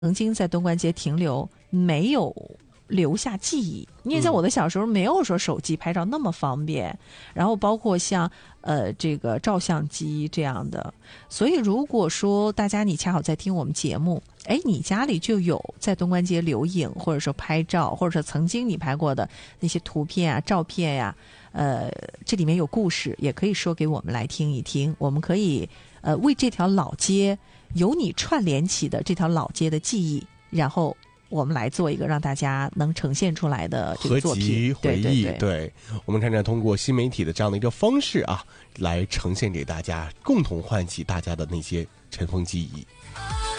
曾经在东关街停留，没有留下记忆。因为在我的小时候没有说手机拍照那么方便，然后包括像这个照相机这样的。所以如果说大家你恰好在听我们节目，哎，你家里就有在东关街留影，或者说拍照，或者说曾经你拍过的那些图片啊、照片呀、这里面有故事，也可以说给我们来听一听。我们可以为这条老街由你串联起的这条老街的记忆，然后我们来做一个让大家能呈现出来的这个作品合集回忆。 对， 我们看看通过新媒体的这样的一个方式啊，来呈现给大家，共同唤起大家的那些尘封记忆。